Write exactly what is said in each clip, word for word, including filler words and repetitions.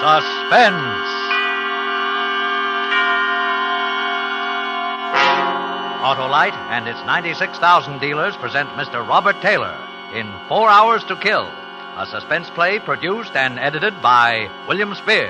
Suspense. Autolite and its ninety-six thousand dealers present Mister Robert Taylor in Four Hours to Kill, a suspense play produced and edited by William Spear.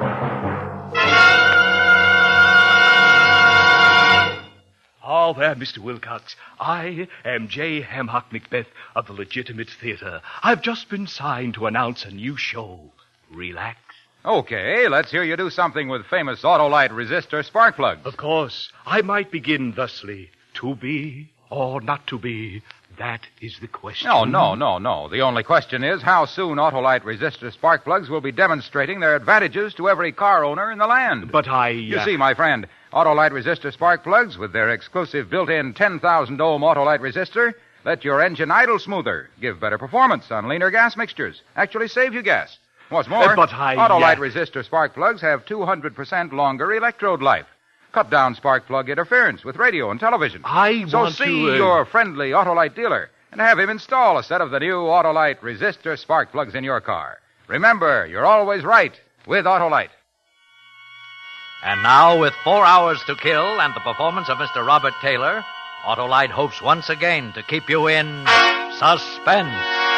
Oh, there, Mister Wilcox. I am J. Hamhock Macbeth of the Legitimate Theater. I've just been signed to announce a new show. Relax. Okay, let's hear you do something with famous Autolite resistor spark plugs. Of course, I might begin thusly. To be or not to be, that is the question. No, no, no, no. The only question is how soon Autolite resistor spark plugs will be demonstrating their advantages to every car owner in the land. But I... Uh... You see, my friend, Autolite resistor spark plugs with their exclusive built-in ten thousand ohm Autolite resistor let your engine idle smoother, give better performance on leaner gas mixtures, actually save you gas. What's more, uh, but I, Autolite uh... resistor spark plugs have two hundred percent longer electrode life. Cut down spark plug interference with radio and television. I so want see to... Uh... your friendly Autolite dealer and have him install a set of the new Autolite resistor spark plugs in your car. Remember, you're always right with Autolite. And now, with Four Hours to Kill and the performance of Mister Robert Taylor, Autolite hopes once again to keep you in suspense.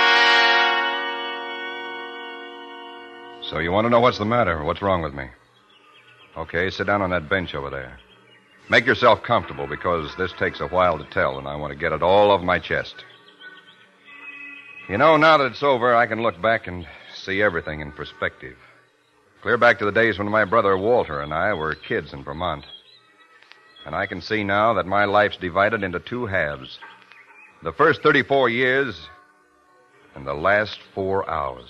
So you want to know what's the matter, what's wrong with me? Okay, sit down on that bench over there. Make yourself comfortable, because this takes a while to tell, and I want to get it all off my chest. You know, now that it's over, I can look back and see everything in perspective. Clear back to the days when my brother Walter and I were kids in Vermont. And I can see now that my life's divided into two halves. The first thirty-four years and the last four hours.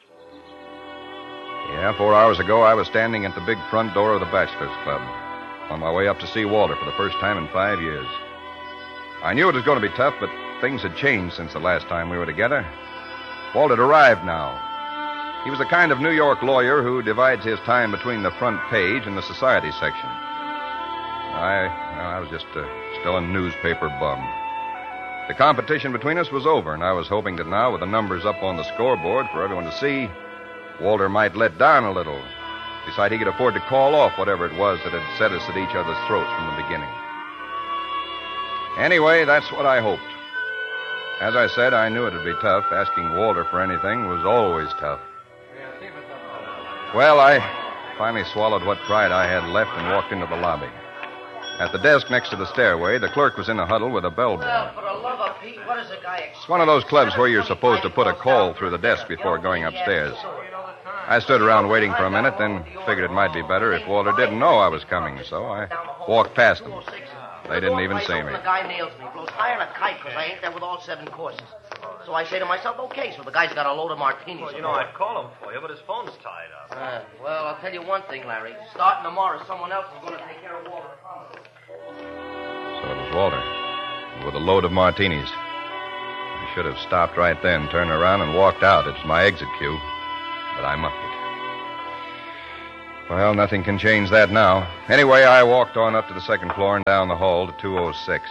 Yeah, four hours ago, I was standing at the big front door of the Bachelors Club, on my way up to see Walter for the first time in five years. I knew it was going to be tough, but things had changed since the last time we were together. Walt had arrived now. He was the kind of New York lawyer who divides his time between the front page and the society section. I, well, I was just uh, still a newspaper bum. The competition between us was over, and I was hoping that now, with the numbers up on the scoreboard for everyone to see, Walter might let down a little, decide he could afford to call off whatever it was that had set us at each other's throats from the beginning. Anyway, that's what I hoped. As I said, I knew it would be tough. Asking Walter for anything was always tough. Well, I finally swallowed what pride I had left and walked into the lobby. At the desk next to the stairway, the clerk was in a huddle with a bellboy. Well, for the love of Pete, what does the guy expect? It's one of those clubs where you're supposed to put a call through the desk before going upstairs. I stood around waiting for a minute, then figured it might be better if Walter didn't know I was coming, so I walked past them. They didn't even see me. The guy nails me, blows higher than a kite because I ain't there with all seven courses. So I say to myself, okay, so the guy's got a load of martinis. Well, you know, I'd call him for you, but his phone's tied up. Uh, well, I'll tell you one thing, Larry. Starting tomorrow, someone else is going to take care of Walter. So it was Walter, with a load of martinis. I should have stopped right then, turned around, and walked out. It's my exit cue. But I muffed it. Well, nothing can change that now. Anyway, I walked on up to the second floor and down the hall to two oh six.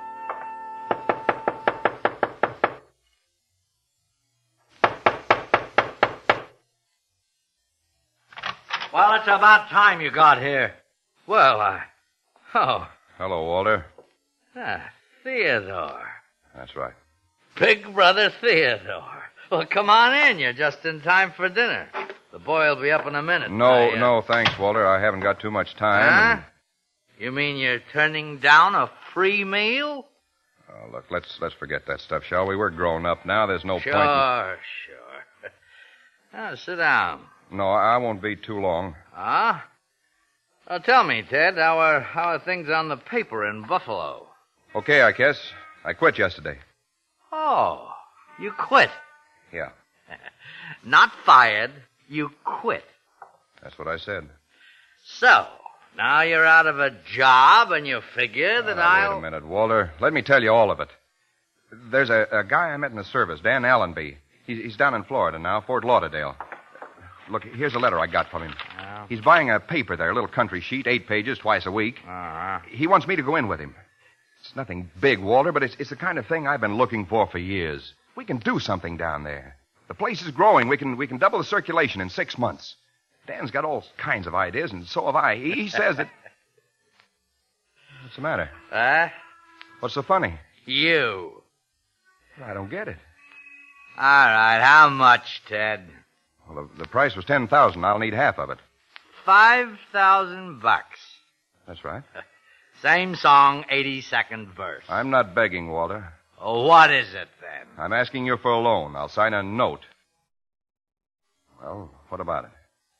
Well, it's about time you got here. Well, I... Oh. Hello, Walter. Ah, Theodore. That's right. Big brother Theodore. Well, come on in. You're just in time for dinner. The boy will be up in a minute. No, I, uh... no, thanks, Walter. I haven't got too much time. Huh? And... You mean you're turning down a free meal? Oh, look, let's let's forget that stuff, shall we? We're grown up now. There's no sure, point in... Sure, sure. Now, sit down. No, I won't be too long. Huh? Well, tell me, Ted, how are, how are things on the paper in Buffalo? Okay, I guess. I quit yesterday. Oh, you quit? Yeah. Not fired, you quit. That's what I said. So, now you're out of a job and you figure that uh, I'll... Wait a minute, Walter. Let me tell you all of it. There's a, a guy I met in the service, Dan Allenby. He's, he's down in Florida now, Fort Lauderdale. Look, here's a letter I got from him. Oh. He's buying a paper there, a little country sheet, eight pages, twice a week. Uh-huh. He wants me to go in with him. It's nothing big, Walter, but it's, it's the kind of thing I've been looking for for years. We can do something down there. The place is growing. We can we can double the circulation in six months. Dan's got all kinds of ideas, and so have I. He, he says that... What's the matter? Huh? What's so funny? You. I don't get it. All right, how much, Ted? Well, the, the price was ten thousand dollars. I'll need half of it. Five thousand bucks. That's right. Same song, eighty-second verse. I'm not begging, Walter. Oh, what is it, then? I'm asking you for a loan. I'll sign a note. Well, what about it?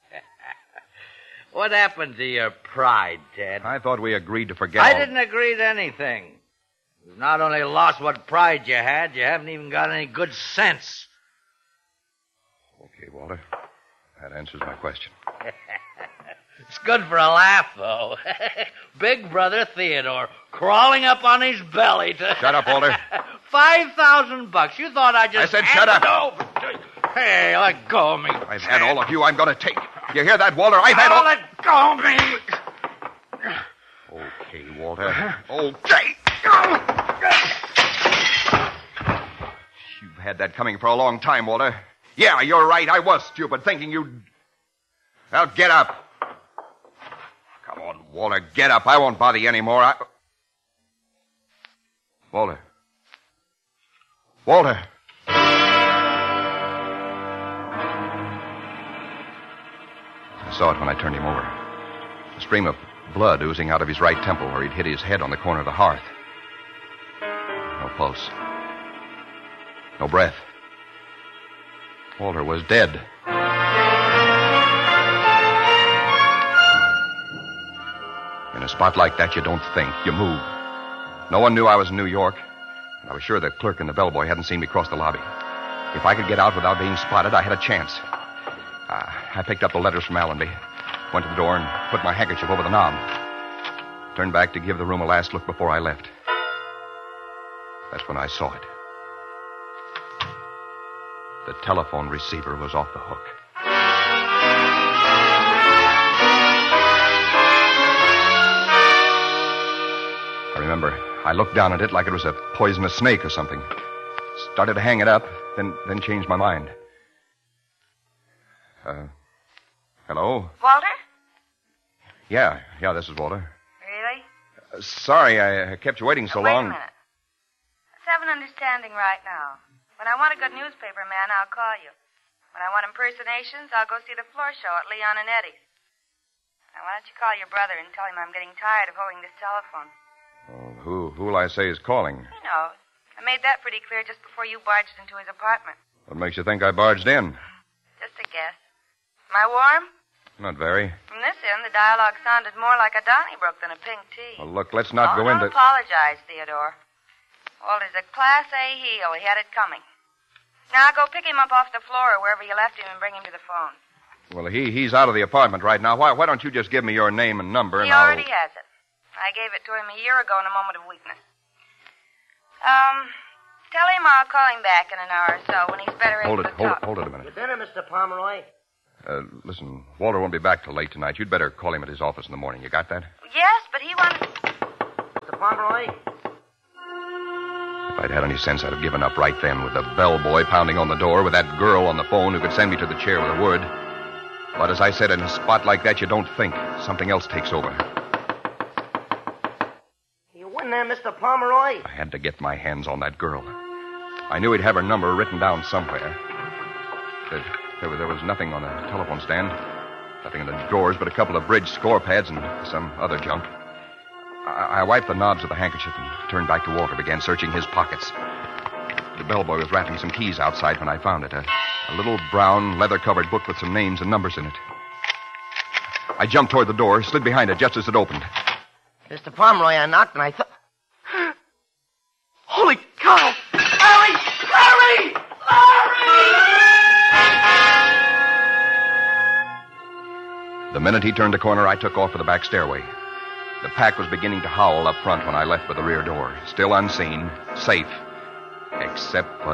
What happened to your pride, Ted? I thought we agreed to forget I all... didn't agree to anything. You've not only lost what pride you had, you haven't even got any good sense. Okay, Walter. That answers my question. It's good for a laugh, though. Big brother Theodore crawling up on his belly to... Shut up, Walter. Five thousand bucks. You thought I just... I said shut up. Over. Hey, let go of me. I've had all of you I'm going to take. You hear that, Walter? I've had oh, all... let go of me. Okay, Walter. Okay. You've had that coming for a long time, Walter. Yeah, you're right. I was stupid, thinking you'd... Well, get up. Come on, Walter, get up. I won't bother you anymore. I... Walter. Walter. I saw it when I turned him over. A stream of blood oozing out of his right temple where he'd hit his head on the corner of the hearth. No pulse. No breath. Walter was dead. In a spot like that, you don't think. You move. No one knew I was in New York. And I was sure the clerk and the bellboy hadn't seen me cross the lobby. If I could get out without being spotted, I had a chance. Uh, I picked up the letters from Allenby, went to the door and put my handkerchief over the knob. Turned back to give the room a last look before I left. That's when I saw it. The telephone receiver was off the hook. I remember I looked down at it like it was a poisonous snake or something. Started to hang it up, then then changed my mind. Uh, hello? Walter? Yeah, yeah, this is Walter. Really? Uh, sorry I uh, kept you waiting so Wait long. a minute. Let's have an understanding right now. When I want a good newspaper man, I'll call you. When I want impersonations, I'll go see the floor show at Leon and Eddie's. Now, why don't you call your brother and tell him I'm getting tired of holding this telephone? Oh, who who'll I say is calling? He knows. I made that pretty clear just before you barged into his apartment. What makes you think I barged in? Just a guess. Am I warm? Not very. From this end, the dialogue sounded more like a Donnybrook than a pink tea. Well, look, let's not oh, go don't into... apologize, Theodore. Walter's a Class A heel. He had it coming. Now, go pick him up off the floor or wherever you left him and bring him to the phone. Well, he he's out of the apartment right now. Why why don't you just give me your name and number He and I'll... already has it. I gave it to him a year ago in a moment of weakness. Um, tell him I'll call him back in an hour or so when he's better able Hold it, to hold talk. it, hold it a minute. Your dinner, Mister Pomeroy? Uh, listen, Walter won't be back till late tonight. You'd better call him at his office in the morning. You got that? Yes, but he wanted... Mister Pomeroy? If I'd had any sense, I'd have given up right then with the bellboy pounding on the door, with that girl on the phone who could send me to the chair with a word. But as I said, in a spot like that, you don't think. Something else takes over. You win there, Mister Pomeroy? I had to get my hands on that girl. I knew he'd have her number written down somewhere. There, there, was, there was nothing on the telephone stand. Nothing in the drawers but a couple of bridge score pads and some other junk. I, I wiped the knobs of the handkerchief and turned back to Walter, began searching his pockets. The bellboy was wrapping some keys outside when I found it. A, a little brown, leather-covered book with some names and numbers in it. I jumped toward the door, slid behind it just as it opened. Mister Pomeroy, I knocked and I thought... Holy cow! Larry! Larry! Larry! The minute he turned the corner, I took off for the back stairway. The pack was beginning to howl up front when I left for the rear door. Still unseen, safe, except for